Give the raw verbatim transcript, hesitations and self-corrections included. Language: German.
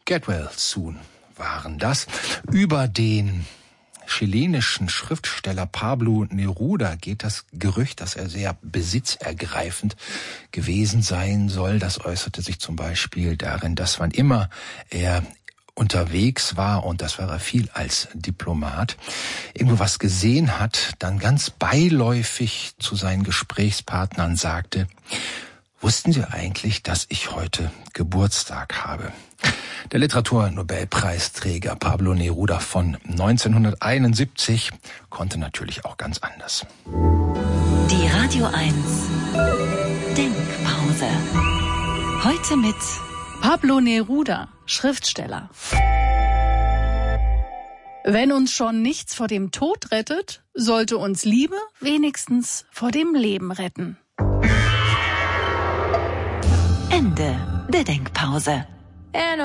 Get Well Soon waren das. Über den chilenischen Schriftsteller Pablo Neruda geht das Gerücht, dass er sehr besitzergreifend gewesen sein soll. Das äußerte sich zum Beispiel darin, dass wann immer er unterwegs war, und das war er viel als Diplomat, irgendwo was gesehen hat, dann ganz beiläufig zu seinen Gesprächspartnern sagte: Wussten Sie eigentlich, dass ich heute Geburtstag habe? Der Literaturnobelpreisträger Pablo Neruda von neunzehnhunderteinundsiebzig konnte natürlich auch ganz anders. Die Radio eins Denkpause. Heute mit Pablo Neruda, Schriftsteller. Wenn uns schon nichts vor dem Tod rettet, sollte uns Liebe wenigstens vor dem Leben retten. Ende der Denkpause.